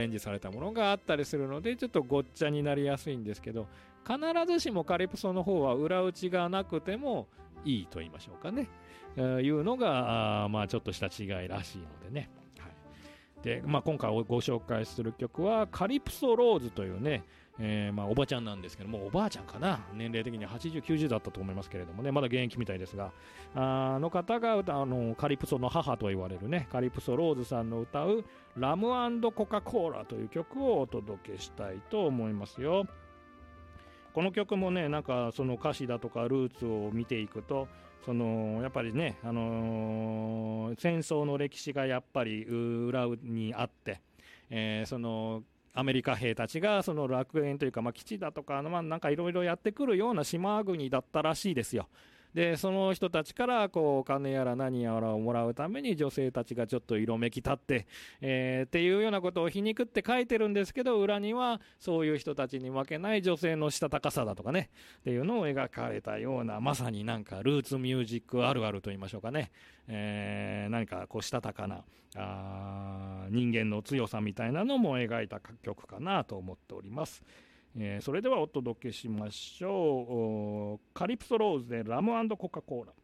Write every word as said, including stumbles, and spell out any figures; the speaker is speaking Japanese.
ンジされたものがあったりするので、ちょっとごっちゃになりやすいんですけど、必ずしもカリプソの方は裏打ちがなくてもいいと言いましょうかね、えー、いうのが、あまあちょっとした違いらしいのでね。はい。で、まあ今回ご紹介する曲は、カリプソローズというね、えー、まあおばちゃんなんですけども、おばあちゃんかな、年齢的にはちじゅう、きゅうじゅうだったと思いますけれどもね、まだ現役みたいですが、あの方が歌あのカリプソの母と言われるね、カリプソローズさんの歌うラム&コカ・コーラという曲をお届けしたいと思いますよ。この曲もね、なんかその歌詞だとかルーツを見ていくと、そのやっぱりね、あのー、戦争の歴史がやっぱり裏にあって、えー、そのアメリカ兵たちがその楽園というか、まあ、基地だとか、まあ、なんかいろいろやってくるような島国だったらしいですよ。で、その人たちからこうお金やら何やらをもらうために女性たちがちょっと色めき立って、えー、っていうようなことを皮肉って書いてるんですけど、裏にはそういう人たちに負けない女性のしたたかさだとかね、っていうのを描かれたような、まさになんかルーツミュージックあるあると言いましょうかね。えー、何かこうしたたかなあ人間の強さみたいなのも描いた曲かなと思っております。えー、それではお届けしましょう。カリプソローズでラム&コカ・コーラ。